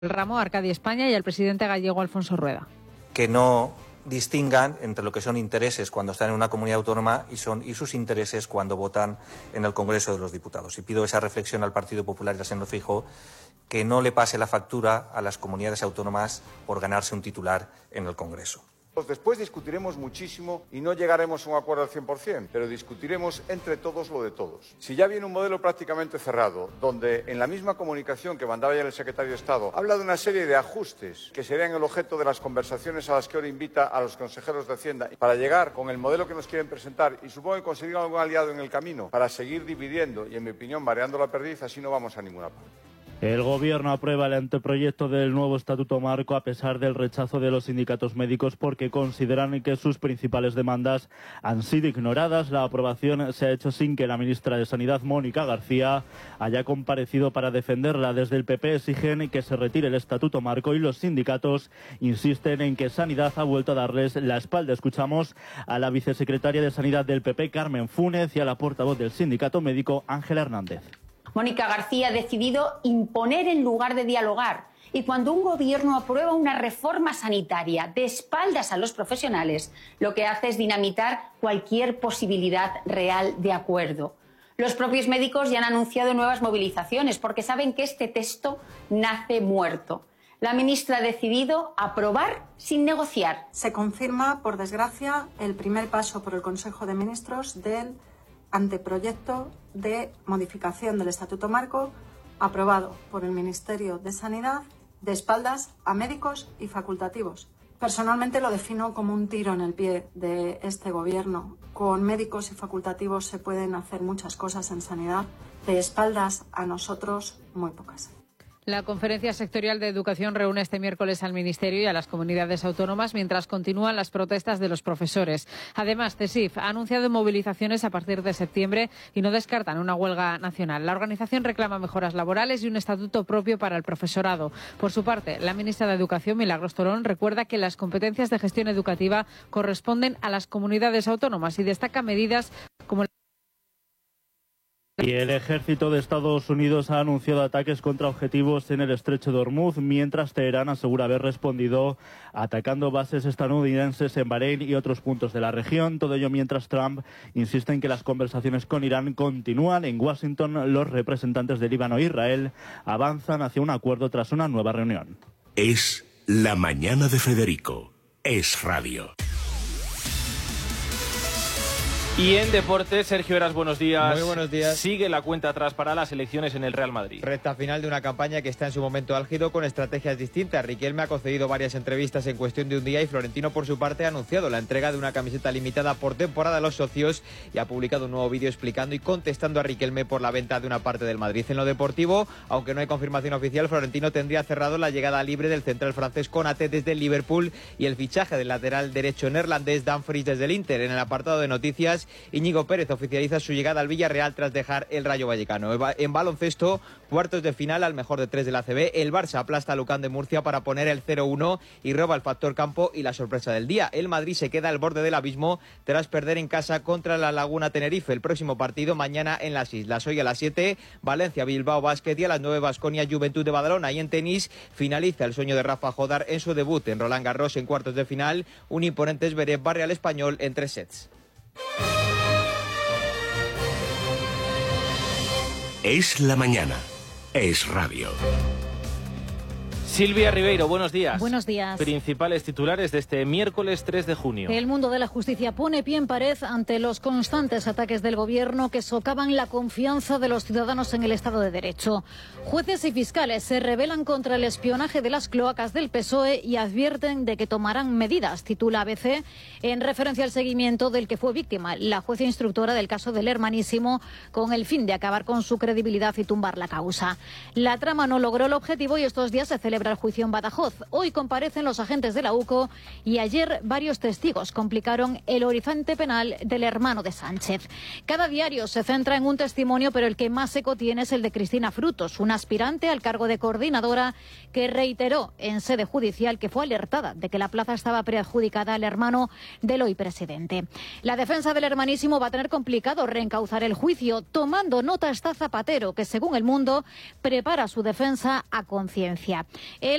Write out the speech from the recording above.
el ramo Arcadia España y al presidente gallego Alfonso Rueda. Que no distingan entre lo que son intereses cuando están en una comunidad autónoma y sus intereses cuando votan en el Congreso de los Diputados. Y pido esa reflexión al Partido Popular y al señor Feijóo, que no le pase la factura a las comunidades autónomas por ganarse un titular en el Congreso. Después discutiremos muchísimo y no llegaremos a un acuerdo al 100%, pero discutiremos entre todos lo de todos. Si ya viene un modelo prácticamente cerrado, donde en la misma comunicación que mandaba ya el secretario de Estado, habla de una serie de ajustes que serían el objeto de las conversaciones a las que ahora invita a los consejeros de Hacienda, para llegar con el modelo que nos quieren presentar y supongo que conseguir algún aliado en el camino para seguir dividiendo y, en mi opinión, mareando la perdiz, así no vamos a ninguna parte. El Gobierno aprueba el anteproyecto del nuevo Estatuto Marco a pesar del rechazo de los sindicatos médicos porque consideran que sus principales demandas han sido ignoradas. La aprobación se ha hecho sin que la ministra de Sanidad, Mónica García, haya comparecido para defenderla. Desde el PP exigen que se retire el Estatuto Marco y los sindicatos insisten en que Sanidad ha vuelto a darles la espalda. Escuchamos a la vicesecretaria de Sanidad del PP, Carmen Fúnez, y a la portavoz del sindicato médico, Ángela Hernández. Mónica García ha decidido imponer en lugar de dialogar. Y cuando un gobierno aprueba una reforma sanitaria de espaldas a los profesionales, lo que hace es dinamitar cualquier posibilidad real de acuerdo. Los propios médicos ya han anunciado nuevas movilizaciones porque saben que este texto nace muerto. La ministra ha decidido aprobar sin negociar. Se confirma, por desgracia, el primer paso por el Consejo de Ministros del anteproyecto de modificación del Estatuto Marco aprobado por el Ministerio de Sanidad de espaldas a médicos y facultativos. Personalmente lo defino como un tiro en el pie de este gobierno. Con médicos y facultativos se pueden hacer muchas cosas en sanidad, de espaldas a nosotros muy pocas. La Conferencia Sectorial de Educación reúne este miércoles al Ministerio y a las comunidades autónomas mientras continúan las protestas de los profesores. Además, CESIF ha anunciado movilizaciones a partir de septiembre y no descartan una huelga nacional. La organización reclama mejoras laborales y un estatuto propio para el profesorado. Por su parte, la ministra de Educación, Milagros Torón, recuerda que las competencias de gestión educativa corresponden a las comunidades autónomas y destaca medidas como Y el ejército de Estados Unidos ha anunciado ataques contra objetivos en el estrecho de Hormuz, mientras Teherán asegura haber respondido atacando bases estadounidenses en Bahrein y otros puntos de la región. Todo ello mientras Trump insiste en que las conversaciones con Irán continúan. En Washington, los representantes de Líbano e Israel avanzan hacia un acuerdo tras una nueva reunión. Es la mañana de Federico. Es radio. Y en deportes, Sergio Heras, buenos días. Muy buenos días. Sigue la cuenta atrás para las elecciones en el Real Madrid. Recta final de una campaña que está en su momento álgido con estrategias distintas. Riquelme ha concedido varias entrevistas en cuestión de un día y Florentino, por su parte, ha anunciado la entrega de una camiseta limitada por temporada a los socios y ha publicado un nuevo vídeo explicando y contestando a Riquelme por la venta de una parte del Madrid. En lo deportivo, aunque no hay confirmación oficial, Florentino tendría cerrado la llegada libre del central francés Konaté desde el Liverpool y el fichaje del lateral derecho neerlandés Dumfries desde el Inter. En el apartado de noticias, Íñigo Pérez oficializa su llegada al Villarreal tras dejar el Rayo Vallecano. En baloncesto, cuartos de final al mejor de tres del ACB. El Barça aplasta a Lucán de Murcia para poner el 0-1 y roba el factor campo y la sorpresa del día. El Madrid se queda al borde del abismo tras perder en casa contra la Laguna Tenerife. El próximo partido mañana en las Islas. Hoy a las 7, Valencia, Bilbao Basket, y a las 9, Baskonia, Juventud de Badalona. Y en tenis finaliza el sueño de Rafa Jodar en su debut en Roland Garros en cuartos de final. Un imponente Zverev barre al español en 3 sets. Es la mañana. Es radio. Silvia Ribeiro, buenos días. Buenos días. Principales titulares de este miércoles 3 de junio. El mundo de la justicia pone pie en pared ante los constantes ataques del gobierno que socavan la confianza de los ciudadanos en el Estado de Derecho. Jueces y fiscales se rebelan contra el espionaje de las cloacas del PSOE y advierten de que tomarán medidas, titula ABC, en referencia al seguimiento del que fue víctima la jueza instructora del caso del Hermanísimo, con el fin de acabar con su credibilidad y tumbar la causa. La trama no logró el objetivo y estos días se celebra el juicio en Badajoz. Hoy comparecen los agentes de la UCO y ayer varios testigos complicaron el horizonte penal del hermano de Sánchez. Cada diario se centra en un testimonio, pero el que más eco tiene es el de Cristina Frutos, una aspirante al cargo de coordinadora que reiteró en sede judicial que fue alertada de que la plaza estaba preadjudicada al hermano del hoy presidente. La defensa del Hermanísimo va a tener complicado reencauzar el juicio. Tomando nota está Zapatero, que según El Mundo prepara su defensa a conciencia. El